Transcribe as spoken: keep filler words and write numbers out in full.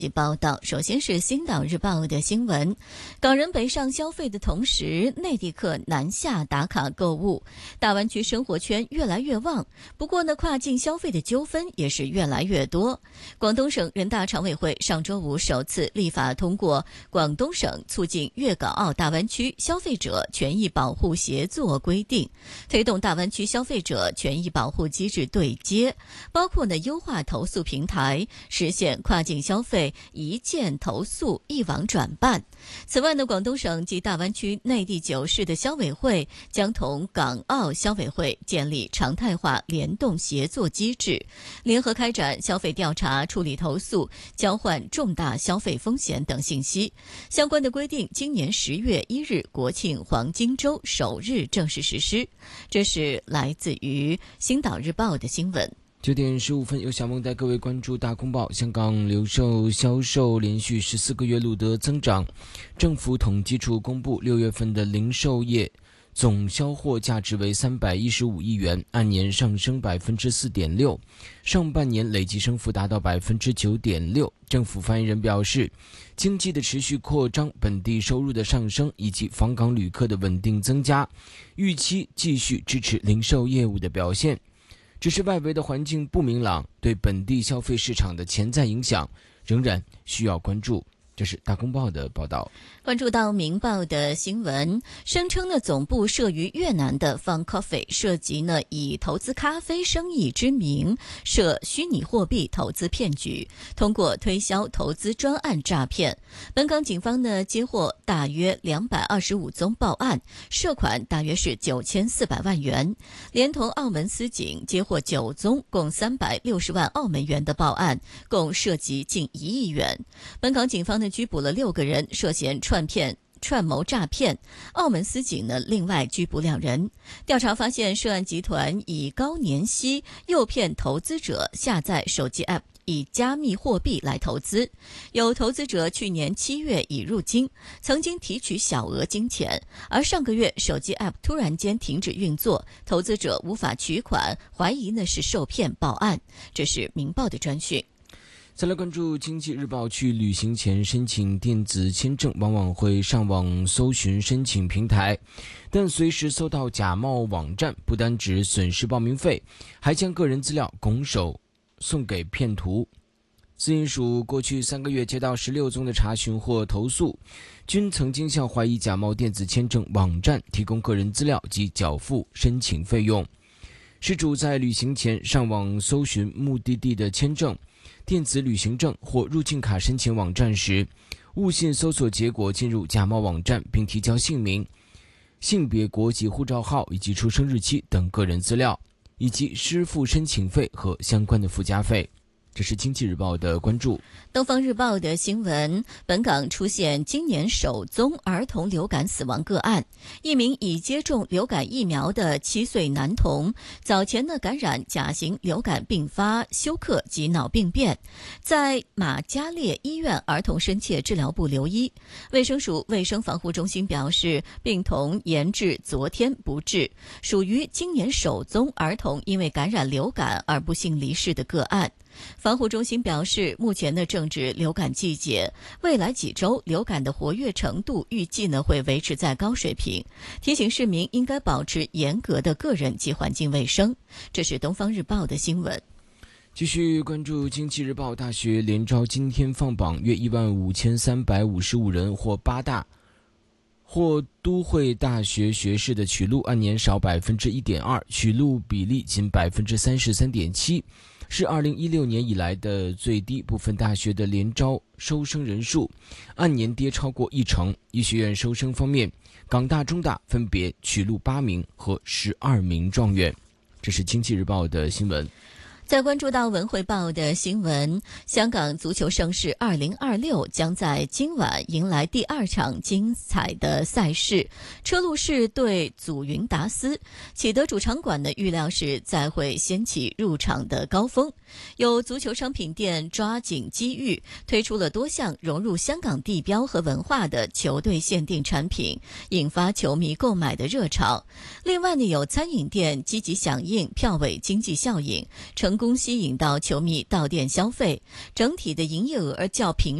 报道，首先是《星岛日报》的新闻。港人北上消费的同时，内地客南下打卡购物，大湾区生活圈越来越旺。不过呢，跨境消费的纠纷也是越来越多。广东省人大常委会上周五首次立法通过《广东省促进粤港澳大湾区消费者权益保护协作规定》，推动大湾区消费者权益保护机制对接，包括呢优化投诉平台，实现跨境消费一键投诉一网转办。此外呢，广东省及大湾区内地九市的消委会将同港澳消委会建立常态化联动协作机制，联合开展消费调查、处理投诉、交换重大消费风险等信息。相关的规定今年十月一日国庆黄金周首日正式实施。这是来自于《星岛日报》的新闻。 九点十五分，由小梦带各位关注大公报。香港零售销售连续十四个月录得增长。政府统计处公布六月份的零售业总销货价值为三百一十五亿元，按年上升百分之四点六，上半年累计升幅达到百分之九点六。政府发言人表示，经济的持续扩张、本地收入的上升以及访港旅客的稳定增加，预期继续支持零售业务的表现。只是外围的环境不明朗，对本地消费市场的潜在影响仍然需要关注。这是大公报的报道。 关注到明报的新闻，声称呢总部设于越南的 Fun Coffee 涉及呢以投资咖啡生意之名设虚拟货币投资骗局，通过推销投资专案诈骗。本港警方呢接获大约两百二十五宗报案，涉款大约是九千四百万元，连同澳门司警接获九宗共三百六十万澳门元的报案，共涉及近一亿元。本港警方呢拘捕了六个人，涉嫌串骗串谋诈骗，澳门司警呢另外拘捕两人。调查发现，涉案集团以高年息诱骗投资者下载手机 App， 以加密货币来投资。有投资者去年七月已入金，曾经提取小额金钱，而上个月手机 App 突然间停止运作，投资者无法取款，怀疑呢是受骗报案。这是明报的专讯。 再来关注经济日报，去旅行前申请电子签证往往会上网搜寻申请平台，但随时搜到假冒网站，不单只损失报名费，还将个人资料拱手送给骗徒。私隐署过去三个月接到十六宗的查询或投诉，均曾经向怀疑假冒电子签证网站提供个人资料及缴付申请费用。失主在旅行前上网搜寻目的地的签证、电子旅行证或入境卡申请网站时，误信搜索结果进入假冒网站，并提交姓名、性别、国籍、护照号以及出生日期等个人资料，以及支付申请费和相关的附加费。这是经济日报的关注。 东方日报的新闻，本港出现今年首宗儿童流感死亡个案。一名已接种流感疫苗的七岁男童，早前呢感染甲型流感并发休克及脑病变，在马嘉烈医院儿童深切治疗部留医。卫生署卫生防护中心表示，病童延至昨天不治，属于今年首宗儿童因为感染流感而不幸离世的个案。防护中心表示，目前呢正值流感季节，未来几周流感的活跃程度预计呢会维持在高水平，提醒市民应该保持严格的个人及环境卫生。这是东方日报的新闻。 继续关注经济日报，大学联招今天放榜，约一万五千三百五十五人或八大或都会大学学士的取录按年少百分之一点二，取录比例仅百分之三十三点七。是二零一六年以来的最低。部分大学的联招收生人数按年跌超过一成。医学院收生方面，港大、中大分别取录八名和十二名状元。这是经济日报的新闻。 再关注到文汇报的新闻，香港足球盛事二零二六将在今晚迎来第二场精彩的赛事，车路士对祖云达斯。启德主场馆的预料是再会掀起入场的高峰，有足球商品店抓紧机遇，推出了多项融入香港地标和文化的球队限定产品，引发球迷购买的热潮。另外呢，有餐饮店积极响应票尾经济效应，成功吸引到球迷到店消费，整体的营业额较平